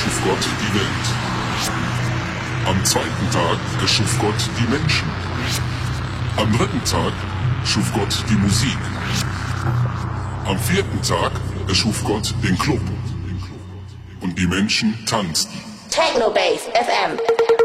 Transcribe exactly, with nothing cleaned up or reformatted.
erschuf Gott die Welt. Am zweiten Tag erschuf Gott die Menschen. Am dritten Tag schuf Gott die Musik. Am vierten Tag erschuf Gott den Club. Und die Menschen tanzten. Techno Base F M.